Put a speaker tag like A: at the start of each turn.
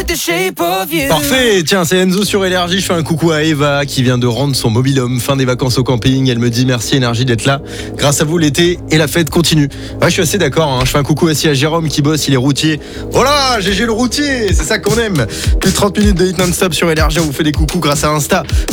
A: Parfait, tiens, c'est Enzo sur Énergie. Je fais un coucou à Eva qui vient de rendre son mobil-home, fin des vacances au camping. Elle me dit merci Énergie d'être là. Grâce à vous, l'été et la fête continuent. Ouais, je suis assez d'accord, hein. Je fais un coucou aussi à Jérôme qui bosse, il est routier. Voilà, GG le routier, c'est ça qu'on aime. Plus de 30 minutes de hit non-stop sur Énergie, on vous fait des coucous grâce à Insta.